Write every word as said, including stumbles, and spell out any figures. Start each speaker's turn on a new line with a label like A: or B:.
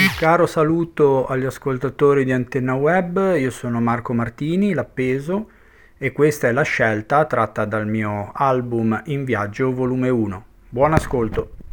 A: Un caro saluto agli ascoltatori di Antenna Web, io sono Marco Martini, l'Appeso, e questa è la scelta tratta dal mio album In Viaggio volume uno. Buon ascolto!